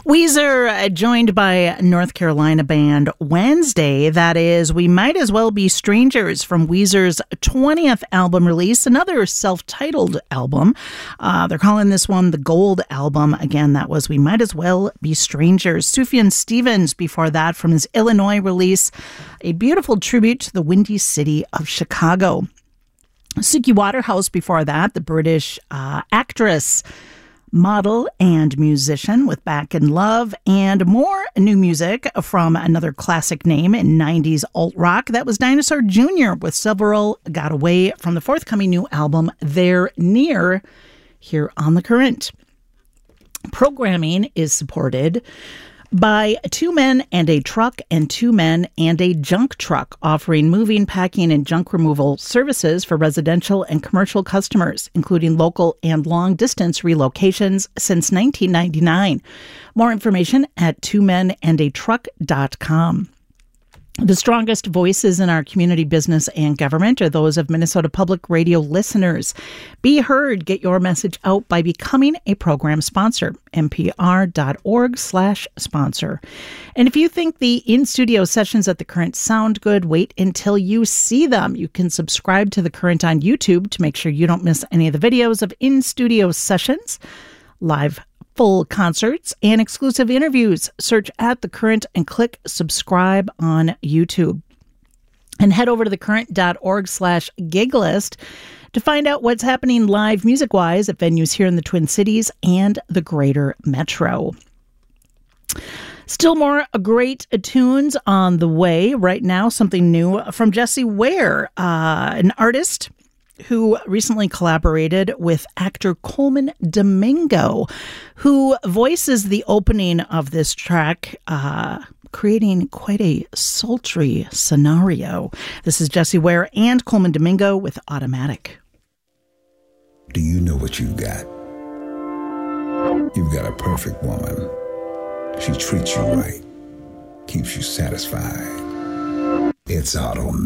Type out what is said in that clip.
Weezer joined by North Carolina band Wednesday. That is We Might As Well Be Strangers from Weezer's 20th album release, another self-titled album. They're calling this one the Gold Album. Again, that was We Might As Well Be Strangers. Sufjan Stevens before that from his Illinois release, a beautiful tribute to the Windy City of Chicago. Suki Waterhouse before that, the British actress, model, and musician with Back in Love, and more new music from another classic name in 90s alt-rock. That was Dinosaur Jr. with Several Got Away from the forthcoming new album, They're Near, here on The Current. Programming is supported by Two Men and a Truck and Two Men and a Junk Truck, offering moving, packing, and junk removal services for residential and commercial customers, including local and long-distance relocations since 1999. More information at twomenandatruck.com. The strongest voices in our community, business, and government are those of Minnesota Public Radio listeners. Be heard. Get your message out by becoming a program sponsor. npr.org/sponsor. And if you think the in-studio sessions at The Current sound good, wait until you see them. You can subscribe to The Current on YouTube to make sure you don't miss any of the videos of in-studio sessions, live full concerts, and exclusive interviews. Search at The Current and click subscribe on YouTube. And head over to thecurrent.org/gig list to find out what's happening live music-wise at venues here in the Twin Cities and the greater metro. Still more great tunes on the way. Right now, something new from Jessie Ware, an artist who recently collaborated with actor Colman Domingo, who voices the opening of this track, creating quite a sultry scenario. This is Jessie Ware and Colman Domingo with Automatic. Do you know what you've got? You've got a perfect woman. She treats you right, keeps you satisfied. It's Automatic.